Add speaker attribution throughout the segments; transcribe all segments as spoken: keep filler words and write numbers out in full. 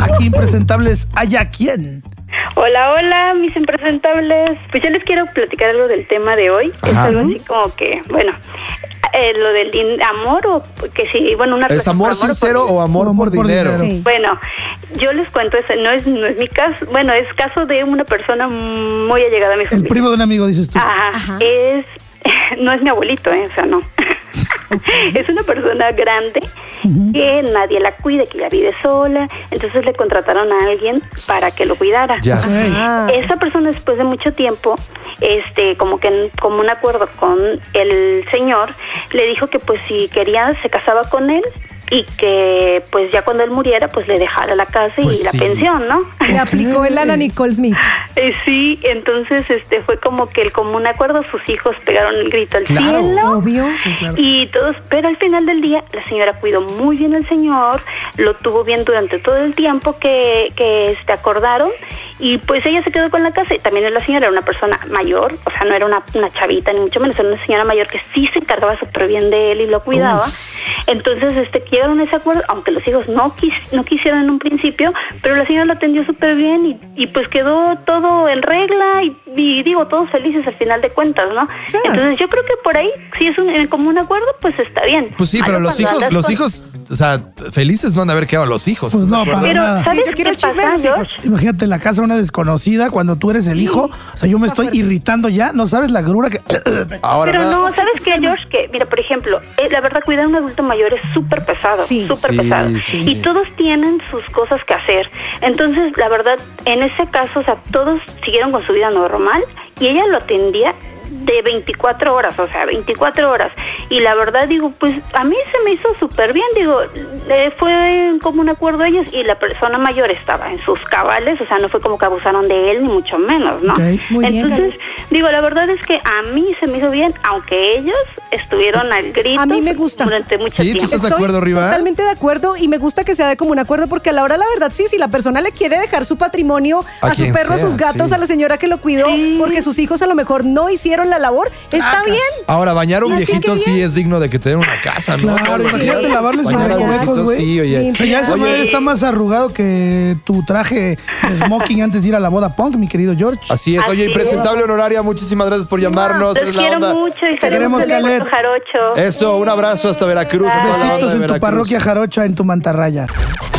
Speaker 1: Aquí Impresentables, ¿haya quién?
Speaker 2: Hola, hola, mis impresentables. Pues yo les quiero platicar algo del tema de hoy. Ajá. Es algo así como que, bueno, eh, lo del din- amor o que sí, bueno, una
Speaker 3: ¿Es amor sincero o amor, amor por, por dinero? dinero.
Speaker 2: Sí. Bueno, yo les cuento, ese no es no es mi caso, bueno, es caso de una persona muy allegada a mi familia.
Speaker 1: El primo de un amigo, dices tú.
Speaker 2: Ajá, Ajá. es, no es mi abuelito, ¿eh? O sea, no. Okay. Es una persona grande uh-huh. que nadie la cuida, que ya vive sola, entonces le contrataron a alguien para que lo cuidara.
Speaker 3: Ya sé.
Speaker 2: Ah. Esa persona después de mucho tiempo, este, como que como un acuerdo con el señor, le dijo que pues si quería se casaba con él y que pues ya cuando él muriera pues le dejara la casa
Speaker 3: pues
Speaker 2: y
Speaker 3: sí.
Speaker 2: la pensión, ¿no?
Speaker 4: Le okay. aplicó el Ana Nicole Smith.
Speaker 2: Eh, sí, entonces este fue como que el común acuerdo, sus hijos pegaron el grito al
Speaker 3: claro,
Speaker 2: cielo,
Speaker 4: obvio.
Speaker 1: Sí, claro.
Speaker 2: Y todos, pero al final del día la señora cuidó muy bien al señor, lo tuvo bien durante todo el tiempo que, que este, acordaron y pues ella se quedó con la casa y también la señora era una persona mayor, o sea no era una, una chavita ni mucho menos, era una señora mayor que sí se encargaba súper bien de él y lo cuidaba. Uf. Entonces este llegaron a ese acuerdo, aunque los hijos no quis, no quisieron en un principio, pero la señora lo atendió súper bien y, y pues quedó todo en regla y, y digo, todos felices al final de cuentas, ¿no? Sí. Entonces yo creo que por ahí, si es un en común acuerdo, pues está bien.
Speaker 3: Pues sí, pero los hijos, los hijos, o sea, felices no han de haber quedado los hijos.
Speaker 1: Pues no, para
Speaker 2: pero,
Speaker 1: nada.
Speaker 2: ¿sabes
Speaker 4: sí, yo quiero
Speaker 2: qué
Speaker 4: chisme
Speaker 2: pasa,
Speaker 4: hijos.
Speaker 1: Imagínate la casa de una desconocida cuando tú eres el hijo, o sea, yo me estoy irritando ya, no sabes la grura que...
Speaker 3: Ahora,
Speaker 2: pero
Speaker 3: nada.
Speaker 2: no, ¿sabes qué, George? Que, mira, por ejemplo, eh, la verdad, cuidar a un adulto mayor es súper pesado,
Speaker 4: sí.
Speaker 2: súper
Speaker 3: sí,
Speaker 2: pesado.
Speaker 3: Sí.
Speaker 2: Y todos tienen sus cosas que hacer. Entonces, la verdad, en ese caso, o sea, todos siguieron con su vida normal y ella lo atendía de veinticuatro horas, o sea, veinticuatro horas. Y la verdad, digo, pues a mí se me hizo súper bien, digo, eh, fue como un acuerdo de ellos y la persona mayor estaba en sus cabales, o sea, no fue como que abusaron de él, ni mucho menos, ¿no?
Speaker 1: Okay.
Speaker 4: Muy bien,
Speaker 2: Entonces, digo, la verdad es que a mí se me hizo bien, aunque ellos estuvieron al grito
Speaker 4: a mí me gusta.
Speaker 2: durante mucho
Speaker 3: sí,
Speaker 2: tiempo.
Speaker 3: ¿tú estás
Speaker 4: Estoy
Speaker 3: de acuerdo, Riva?
Speaker 4: Totalmente de acuerdo y me gusta que sea de común acuerdo porque a la hora, la verdad, sí, si la persona le quiere dejar su patrimonio a,
Speaker 3: A
Speaker 4: su
Speaker 3: quien
Speaker 4: perro, a
Speaker 3: sea,
Speaker 4: sus gatos,
Speaker 3: sí.
Speaker 4: a la señora que lo cuidó,
Speaker 2: Sí.
Speaker 4: porque sus hijos a lo mejor no hicieron la labor, está bien.
Speaker 3: Ahora, bañar a un
Speaker 4: Así
Speaker 3: viejito
Speaker 4: que
Speaker 3: sí
Speaker 4: bien.
Speaker 3: es digno de que te den una casa, ¿no?
Speaker 1: Claro,
Speaker 3: Todos los
Speaker 1: imagínate
Speaker 3: días.
Speaker 1: lavarle sus
Speaker 3: Bañar a
Speaker 1: recovecos,
Speaker 3: viejitos,
Speaker 1: güey.
Speaker 3: Sí, oye.
Speaker 1: O sea, ya esa
Speaker 3: Oye,
Speaker 1: madre está más arrugado que tu traje de smoking antes de ir a la boda punk, mi querido George.
Speaker 3: Así es. Oye,
Speaker 2: Así
Speaker 3: impresentable honoraria, muchísimas gracias por llamarnos.
Speaker 2: Los
Speaker 3: Eres la
Speaker 2: quiero
Speaker 3: onda.
Speaker 2: mucho y
Speaker 1: queremos,
Speaker 2: saludos
Speaker 1: Calet.
Speaker 2: a Jarocho.
Speaker 3: Eso, un abrazo hasta Veracruz. a toda la banda
Speaker 1: Besitos
Speaker 3: de
Speaker 1: en tu
Speaker 3: Veracruz.
Speaker 1: parroquia jarocha, en tu mantarraya.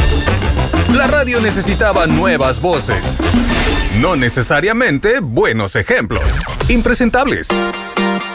Speaker 5: La radio necesitaba nuevas voces, no necesariamente buenos ejemplos. Impresentables.